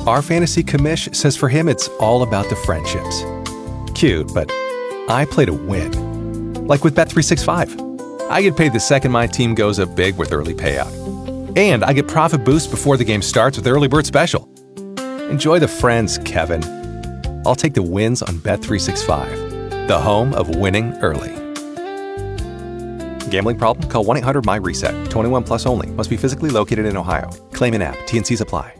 Our fantasy commish says for him it's all about the friendships. Cute, but I play to win. Like with Bet365. I get paid the second my team goes up big with early payout. And I get profit boost before the game starts with Early Bird Special. Enjoy the friends, Kevin. I'll take the wins on Bet365, the home of winning early. Gambling problem? Call 1-800-MY-RESET. 21 plus only. Must be physically located in Ohio. Claim in app. T&Cs apply.